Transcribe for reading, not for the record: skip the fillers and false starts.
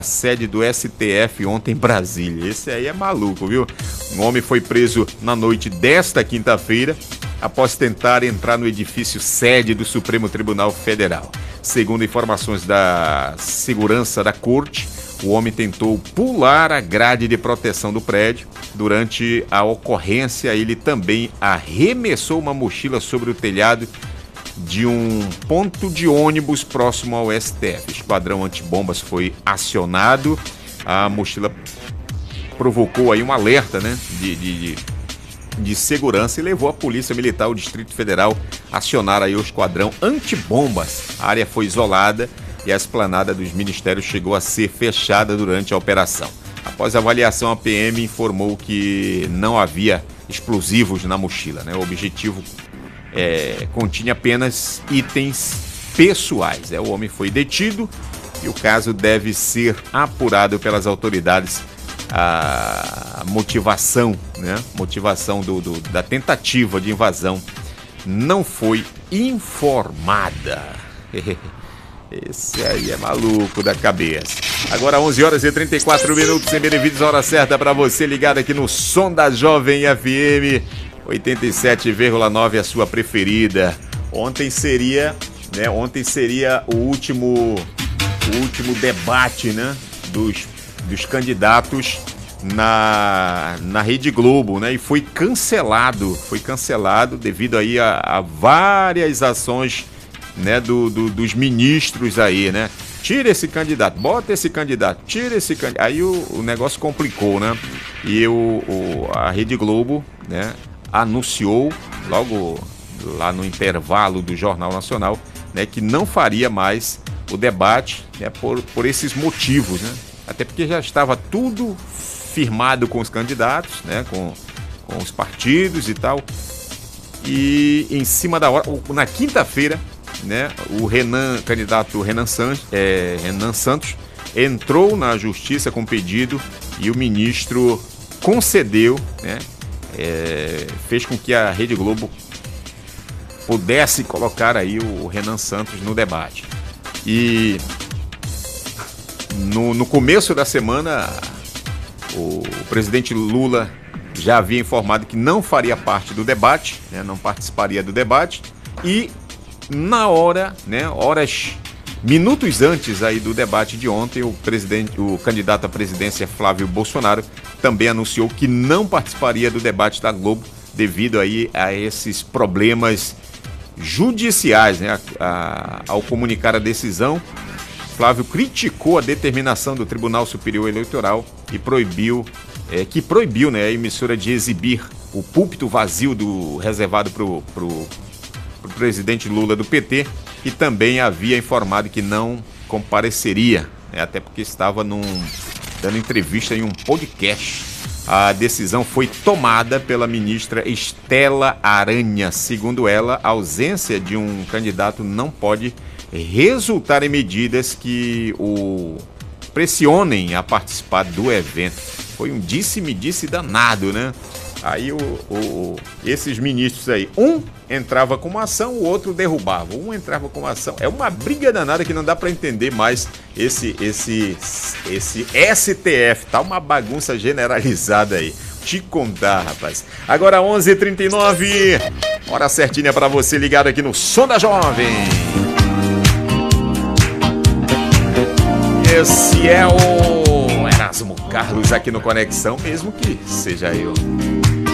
sede do STF ontem em Brasília. Esse aí é maluco, viu? Um homem foi preso na noite desta quinta-feira após tentar entrar no edifício sede do Supremo Tribunal Federal. Segundo informações da segurança da corte, o homem tentou pular a grade de proteção do prédio. Durante a ocorrência, ele também arremessou uma mochila sobre o telhado de um ponto de ônibus próximo ao STF. O esquadrão antibombas foi acionado. A mochila provocou aí um alerta, né, de segurança e levou a Polícia Militar, o Distrito Federal, a acionar aí o esquadrão antibombas. A área foi isolada e a esplanada dos ministérios chegou a ser fechada durante a operação. Após a avaliação, a PM informou que não havia explosivos na mochila, né? O objetivo continha apenas itens pessoais. O homem foi detido e o caso deve ser apurado pelas autoridades. A motivação, né? Motivação da tentativa de invasão não foi informada. Esse aí é maluco da cabeça. Agora 11 horas e 34 minutos em Benevides, hora certa para você ligado aqui no Som da Jovem FM 87,9, a sua preferida. Ontem seria o último debate, né, dos candidatos na Rede Globo, né? E foi cancelado devido aí a várias ações, né, dos ministros aí, né? Tira esse candidato, bota esse candidato, tira esse candidato. Aí o negócio complicou, né? E a Rede Globo, né, anunciou logo lá no intervalo do Jornal Nacional, né, que não faria mais o debate, né, por esses motivos, né? Até porque já estava tudo firmado com os candidatos, né, com os partidos e tal. E em cima da hora, na quinta-feira, né, o candidato Renan Santos entrou na justiça com pedido e o ministro concedeu, né, fez com que a Rede Globo pudesse colocar aí o Renan Santos no debate. E no começo da semana, o presidente Lula já havia informado que não faria parte do debate, né, não participaria do debate. E na hora, né, minutos antes aí do debate de ontem, o candidato à presidência Flávio Bolsonaro também anunciou que não participaria do debate da Globo devido aí a esses problemas judiciais, né? Ao comunicar a decisão, Flávio criticou a determinação do Tribunal Superior Eleitoral e proibiu, né, a emissora de exibir o púlpito vazio reservado para o presidente Lula do PT, e também havia informado que não compareceria, né, até porque estava dando entrevista em um podcast. A decisão foi tomada pela ministra Estela Aranha. Segundo ela, a ausência de um candidato não pode resultar em medidas que o pressionem a participar do evento. Foi um disse-me-disse danado, né? Aí esses ministros aí, um entrava com uma ação, o outro derrubava. Um entrava com uma ação. É uma briga danada que não dá para entender mais esse STF. Tá uma bagunça generalizada aí. Te contar, rapaz. Agora 11h39, hora certinha para você ligado aqui no Som da Jovem. Esse é o Erasmo Carlos aqui no Conexão, mesmo que seja eu.